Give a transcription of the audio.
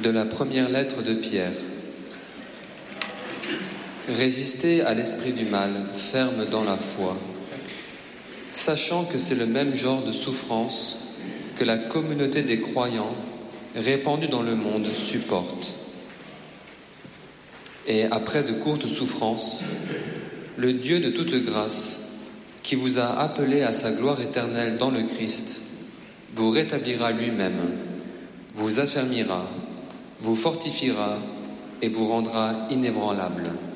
De la première lettre de Pierre. Résistez à l'esprit du mal, ferme dans la foi, sachant que c'est le même genre de souffrance que la communauté des croyants répandue dans le monde supporte. Et après de courtes souffrances, le Dieu de toute grâce, qui vous a appelé à sa gloire éternelle dans le Christ, vous rétablira lui-même, vous affermira, vous fortifiera et vous rendra inébranlable.